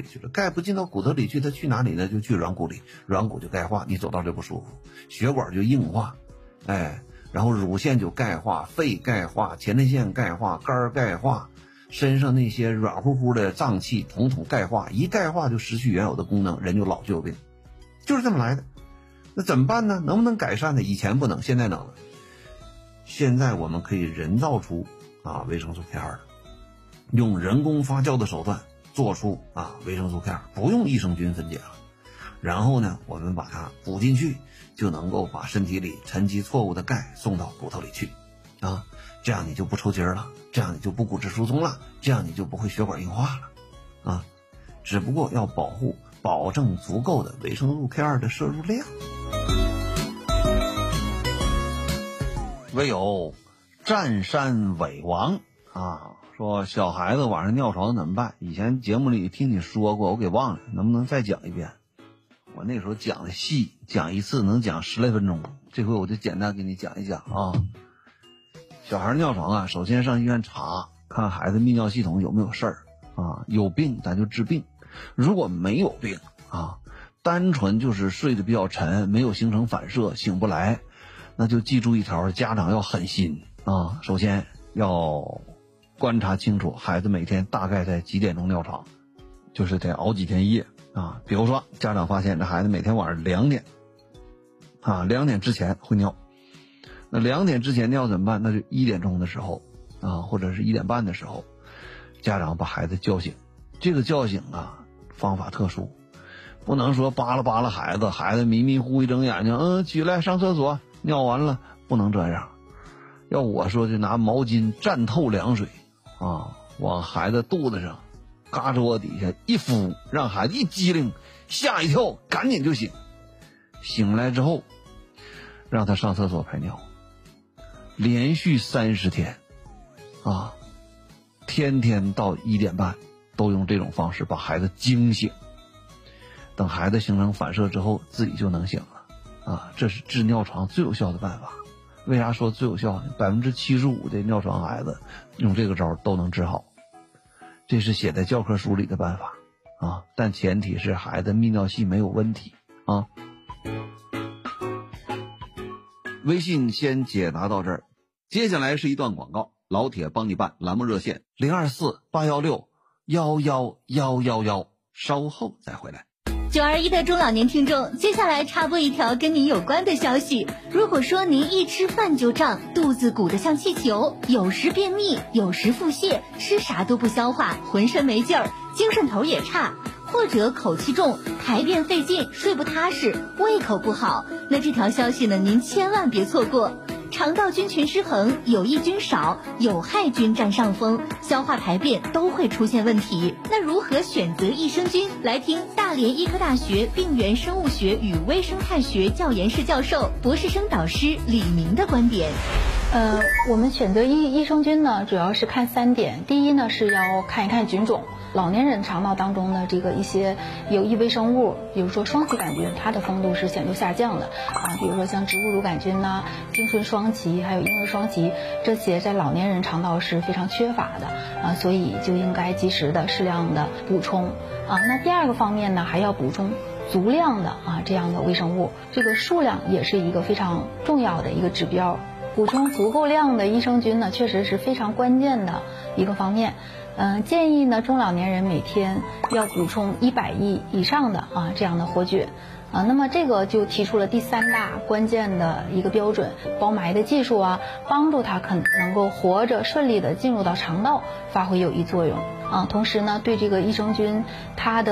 里去了，钙不进到骨头里去，它去哪里呢？就去软骨里，软骨就钙化，你走道就不舒服，血管就硬化，然后乳腺就钙化，肺钙化，前列腺钙化，肝钙化，身上那些软乎乎的脏器统统钙化，一钙化就失去原有的功能，人就老就有病，就是这么来的。那怎么办呢？能不能改善呢？以前不能，现在能了。现在我们可以人造出维生素 K2 的，用人工发酵的手段做出维生素 K2，不用益生菌分解了。然后呢，我们把它补进去，就能够把身体里沉积错误的钙送到骨头里去这样你就不抽筋了，这样你就不骨质疏松了，这样你就不会血管硬化了只不过要保证足够的维生素 K2 的摄入量。唯有占山伪王说小孩子晚上尿床怎么办？以前节目里听你说过，我给忘了，能不能再讲一遍？我那时候讲的细，讲一次能讲10来分钟，这回我就简单给你讲一讲小孩尿床首先上医院查，看孩子泌尿系统有没有事儿有病咱就治病，如果没有病单纯就是睡得比较沉，没有形成反射，醒不来，那就记住一条，家长要狠心首先要观察清楚孩子每天大概在几点钟尿床，就是得熬几天夜比如说家长发现这孩子每天晚上2点2点之前会尿，那2点之前尿怎么办？那就1点钟的时候或者是1点半的时候，家长把孩子叫醒。这个叫醒方法特殊，不能说扒拉孩子迷迷糊一睁眼睛起来上厕所，尿完了，不能这样。要我说就拿毛巾蘸透凉水往孩子肚子上嘎吱窝底下一敷，让孩子一激灵吓一跳，赶紧就醒。醒来之后让他上厕所排尿，连续30天天天到1点半都用这种方式把孩子惊醒，等孩子形成反射之后自己就能醒了这是治尿床最有效的办法。为啥说最有效呢？75%的尿床孩子用这个招都能治好，这是写在教科书里的办法但前提是孩子泌尿系没有问题微信先解答到这儿，接下来是一段广告，老铁帮你办栏目热线0248161111，稍后再回来。 921的中老年听众，接下来插播一条跟您有关的消息。如果说您一吃饭就胀，肚子鼓得像气球，有时便秘，有时腹泻，吃啥都不消化，浑身没劲儿，精神头也差，或者口气重，排便费劲，睡不踏实，胃口不好，那这条消息呢，您千万别错过。肠道菌群失衡，有益菌少，有害菌占上风，消化排便都会出现问题。那如何选择益生菌？来听大连医科大学病原生物学与微生态学教研室教授、博士生导师李明的观点。 我们选择益生菌呢，主要是看3点。第一呢，是要看一看菌种。老年人肠道当中的这个一些有益微生物，比如说双歧杆菌，它的丰度是显著下降的比如说像植物乳杆菌精顺双歧还有婴儿双歧，这些在老年人肠道是非常缺乏的所以就应该及时的适量的补充那第二个方面呢，还要补充足量的这样的微生物，这个数量也是一个非常重要的一个指标。补充足够量的益生菌呢，确实是非常关键的一个方面。建议呢，中老年人每天要补充100亿以上的这样的活菌那么这个就提出了第3大关键的一个标准，包埋的技术帮助它能够活着顺利的进入到肠道，发挥有益作用同时呢，对这个益生菌它的